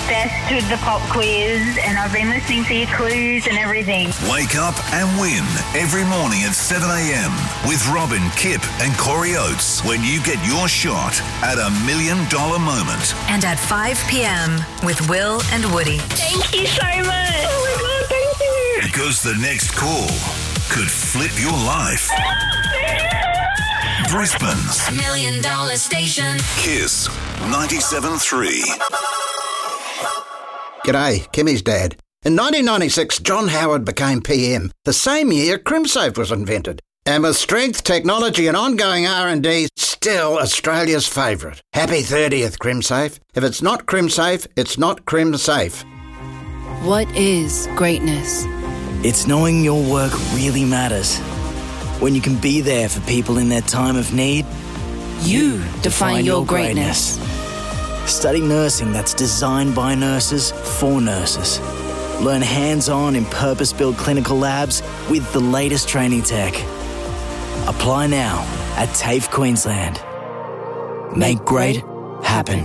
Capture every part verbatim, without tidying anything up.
obsessed with the pop quiz and I've been listening to your clues and everything. Wake up and win every morning at seven a.m. with Robin, Kip and Corey Oates when you get your shot at a million dollar moment. And at five p.m. with Will and Woody. Thank you so much. Oh my God, thank you. Because the next call could flip your life. Brisbane's Million Dollar Station. Kiss ninety-seven point three. G'day, Kimmy's dad. In nineteen ninety-six, John Howard became P M, the same year CrimSafe was invented. And with strength, technology and ongoing R and D, still Australia's favourite. Happy thirtieth, CrimSafe. If it's not CrimSafe, it's not CrimSafe. What is greatness? It's knowing your work really matters. When you can be there for people in their time of need, You define, define your greatness. greatness. Study nursing that's designed by nurses for nurses. Learn hands-on in purpose-built clinical labs with the latest training tech. Apply now at TAFE Queensland. Make great happen.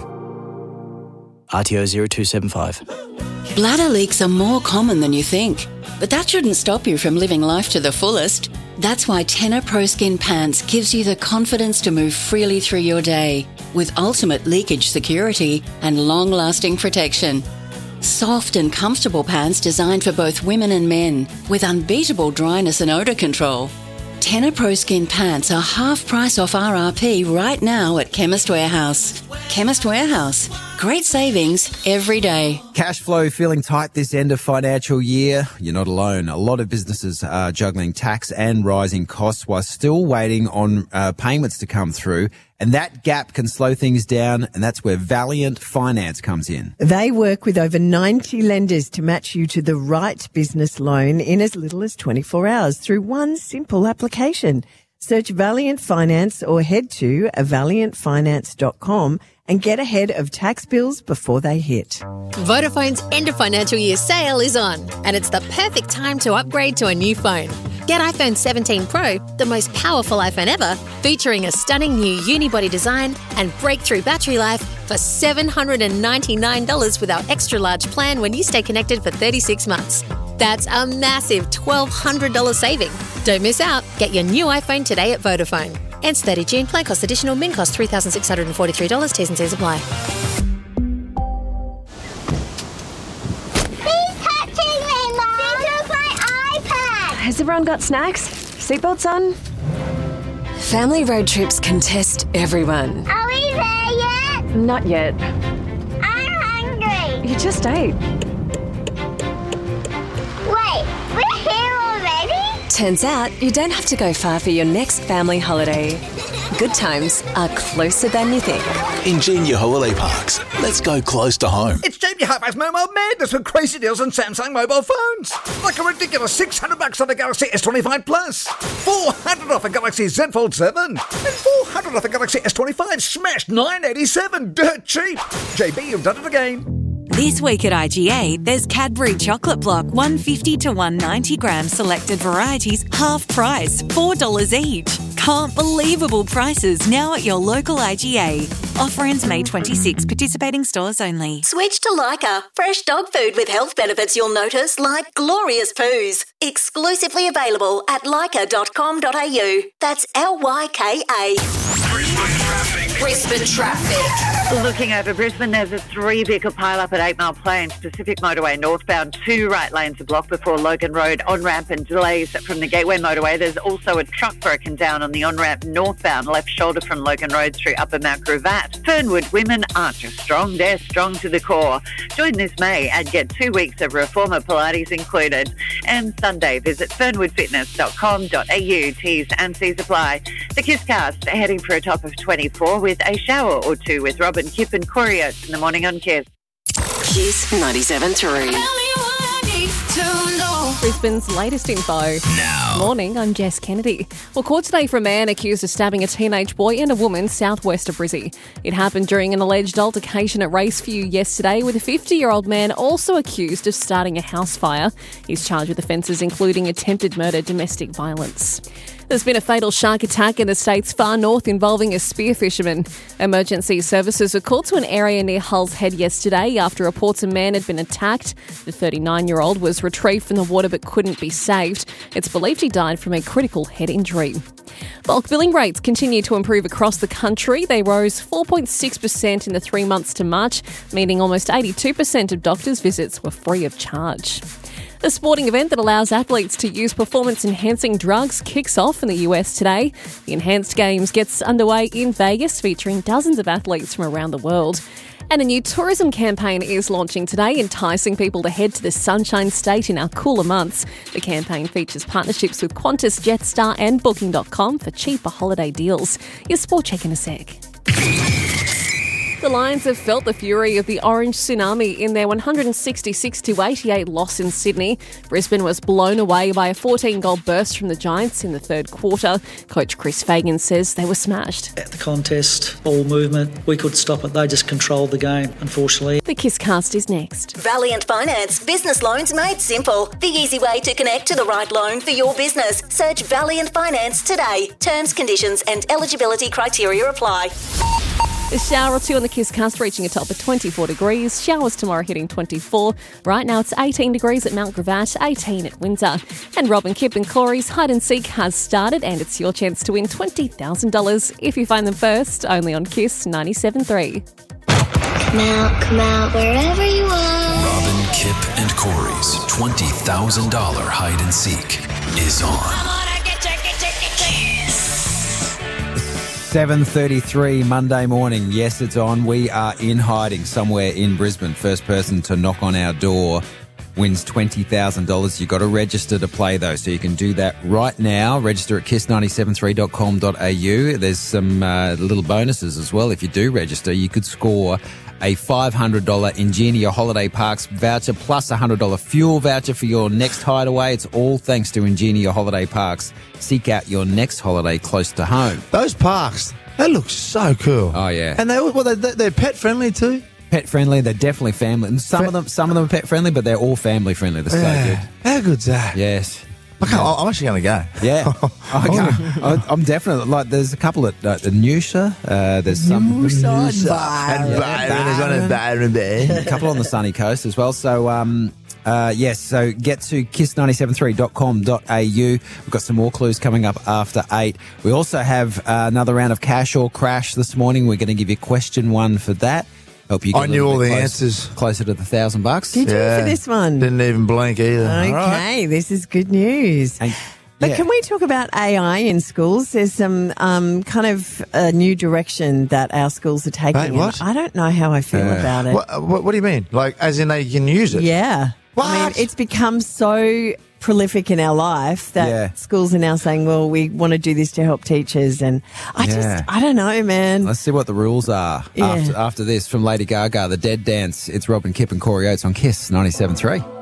R T O zero two seven five. Bladder leaks are more common than you think, but that shouldn't stop you from living life to the fullest. That's why Tenor Pro Skin Pants gives you the confidence to move freely through your day with ultimate leakage security and long-lasting protection. Soft and comfortable pants designed for both women and men with unbeatable dryness and odour control. Tenor Pro Skin Pants are half price off R R P right now at Chemist Warehouse. Chemist Warehouse. Great savings every day. Cash flow feeling tight this end of financial year? You're not alone. A lot of businesses are juggling tax and rising costs while still waiting on uh, payments to come through. And that gap can slow things down, and that's where Valiant Finance comes in. They work with over ninety lenders to match you to the right business loan in as little as twenty-four hours through one simple application. Search Valiant Finance or head to valiant finance dot com and get ahead of tax bills before they hit. Vodafone's end of financial year sale is on, and it's the perfect time to upgrade to a new phone. Get iPhone seventeen Pro, the most powerful iPhone ever, featuring a stunning new unibody design and breakthrough battery life for seven hundred ninety-nine dollars with our extra large plan when you stay connected for thirty-six months. That's a massive twelve hundred dollars saving. Don't miss out. Get your new iPhone today at Vodafone. Ends thirty June. Plan cost additional. Min cost three thousand six hundred forty-three dollars. T's and C's apply. Has everyone got snacks? Seatbelts on? Family road trips can test everyone. Are we there yet? Not yet. I'm hungry. You just ate. Wait, we're here already? Turns out you don't have to go far for your next family holiday. Good times are closer than you think. In Genia Holiday Parks, let's go close to home. It's Jamie Harper's Mobile Madness with crazy deals on Samsung mobile phones. Like a ridiculous six hundred bucks on the Galaxy S twenty-five Plus, four hundred off a Galaxy Z Fold seven, and four hundred off a Galaxy S twenty-five smashed nine eighty-seven, dirt cheap. J B, you've done it again. This week at I G A, there's Cadbury Chocolate Block, one fifty to one ninety gram selected varieties, half price, four dollars each. Can't believable prices now at your local I G A. Offer ends May twenty-sixth, participating stores only. Switch to Lyca. Fresh dog food with health benefits you'll notice, like glorious poos. Exclusively available at lyca dot com dot a u. That's L Y K A. Brisbane traffic. Looking over Brisbane, there's a three-vehicle pile-up at Eight Mile Plains, Pacific Motorway northbound. Two right lanes are blocked before Logan Road on-ramp and delays from the Gateway Motorway. There's also a truck broken down on the on-ramp northbound, left shoulder from Logan Road through Upper Mount Gravatt. Fernwood women aren't just strong, they're strong to the core. Join this May and get two weeks of Reformer Pilates included. And Sunday, visit fernwood fitness dot com dot a u. T's and C's apply. The Kisscast heading for a top of twenty-four with a shower or two with Robin, Kip and Corey Oates in the morning on Kiss. Kiss ninety-seven point three. Brisbane's latest info. Now. Morning, I'm Jess Kennedy. Well, court today for a man accused of stabbing a teenage boy and a woman southwest of Brizzy. It happened during an alleged altercation at Raceview yesterday, with a fifty-year-old man also accused of starting a house fire. He's charged with offences including attempted murder, domestic violence. There's been a fatal shark attack in the state's far north involving a spear fisherman. Emergency services were called to an area near Hull's Head yesterday after reports a man had been attacked. The thirty-nine-year-old was retrieved from the water but couldn't be saved. It's believed he died from a critical head injury. Bulk billing rates continue to improve across the country. They rose four point six percent in the three months to March, meaning almost eighty-two percent of doctors' visits were free of charge. A sporting event that allows athletes to use performance-enhancing drugs kicks off in the U S today. The Enhanced Games gets underway in Vegas, featuring dozens of athletes from around the world. And a new tourism campaign is launching today, enticing people to head to the Sunshine State in our cooler months. The campaign features partnerships with Qantas, Jetstar and Booking dot com for cheaper holiday deals. Your sport check in a sec. The Lions have felt the fury of the orange tsunami in their one hundred sixty-six to eighty-eight loss in Sydney. Brisbane was blown away by a fourteen-goal burst from the Giants in the third quarter. Coach Chris Fagan says they were smashed. At the contest, ball movement, we could stop it. They just controlled the game, unfortunately. The Kisscast is next. Valiant Finance. Business loans made simple. The easy way to connect to the right loan for your business. Search Valiant Finance today. Terms, conditions and eligibility criteria apply. A shower or two on the Kisscast, reaching a top of twenty-four degrees. Showers tomorrow hitting twenty-four. Right now it's eighteen degrees at Mount Gravatt, eighteen at Windsor. And Rob and Kip and Corey's Hide and Seek has started, and it's your chance to win twenty thousand dollars if you find them first, only on Kiss ninety-seven point three. Come out, come out, wherever you are. Robin, Kip and Corey's twenty thousand dollars Hide and Seek is on. seven thirty-three Monday morning. Yes, it's on. We are in hiding somewhere in Brisbane. First person to knock on our door wins twenty thousand dollars. You've got to register to play, though, so you can do that right now. Register at kiss nine seven three dot com dot a u. There's some uh, little bonuses as well. If you do register, you could score a five hundred dollars Ingenia Holiday Parks voucher plus a one hundred dollars fuel voucher for your next hideaway. It's all thanks to Ingenia Holiday Parks. Seek out your next holiday close to home. Those parks, they look so cool. Oh, yeah. And they, well, they, they're pet friendly too? Pet friendly. They're definitely family. And some, Fa- of them, some of them are pet friendly, but they're all family friendly. They're yeah. so good. How good's that? Yes. I can't, I'm actually going to go. Yeah, I can't, I, I'm definitely like. There's a couple at uh, the Noosa. Uh, there's some Noosa and Byron. There's one in Byron there. A couple on the sunny coast as well. So, um, uh, yes. So get to kiss nine seven three dot com dot a u. We've got some more clues coming up after eight. We also have uh, another round of Cash or Crash this morning. We're going to give you question one for that. Help you get I knew all the close, answers. Closer to the thousand bucks. Did yeah. you for this one? Didn't even blink either. Okay, right. This is good news. And, but yeah. can we talk about A I in schools? There's some um, kind of a new direction that our schools are taking. Wait, what? I don't know how I feel Uh, about it. What, what, what do you mean? Like, as in they can use it? Yeah. What? I mean, it's become so prolific in our life that Yeah. schools are now saying, well, we want to do this to help teachers. And I Yeah. just, I don't know, man. Let's see what the rules are Yeah. after, after this from Lady Gaga, The Dead Dance. It's Robin, Kip and Corey Oates on Kiss ninety-seven point three.